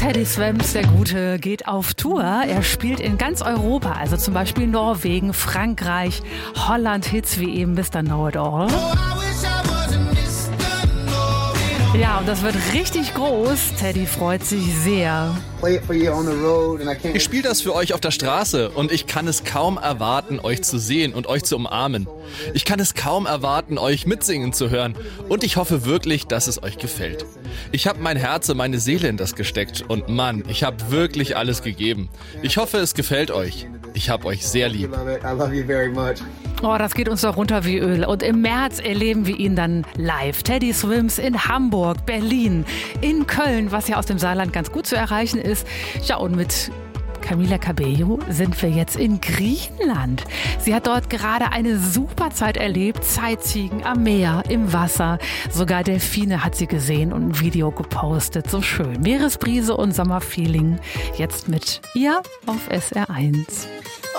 Teddy Swims, der Gute, geht auf Tour. Er spielt in ganz Europa, also zum Beispiel Norwegen, Frankreich, Holland, Hits wie eben Mr. Know-It-All. Ja, und das wird richtig groß. Teddy freut sich sehr. Ich spiele das für euch auf der Straße und ich kann es kaum erwarten, euch zu sehen und euch zu umarmen. Ich kann es kaum erwarten, euch mitsingen zu hören und ich hoffe wirklich, dass es euch gefällt. Ich habe mein Herz und meine Seele in das gesteckt und Mann, ich habe wirklich alles gegeben. Ich hoffe, es gefällt euch. Ich hab euch sehr lieb. Oh, das geht uns doch runter wie Öl. Und im März erleben wir ihn dann live. Teddy Swims in Hamburg, Berlin, in Köln, was ja aus dem Saarland ganz gut zu erreichen ist. Ja, und mit Camila Cabello sind wir jetzt in Griechenland. Sie hat dort gerade eine super Zeit erlebt. Sightseeing am Meer, im Wasser. Sogar Delfine hat sie gesehen und ein Video gepostet. So schön. Meeresbrise und Sommerfeeling. Jetzt mit ihr auf SR1.